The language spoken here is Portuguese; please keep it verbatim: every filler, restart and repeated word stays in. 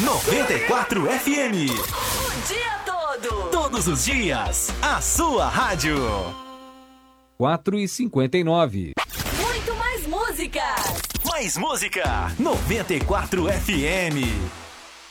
noventa e quatro F M. O dia todo. Todos os dias, a sua rádio. quatro e cinquenta e nove. Muito mais música. Mais música, noventa e quatro F M.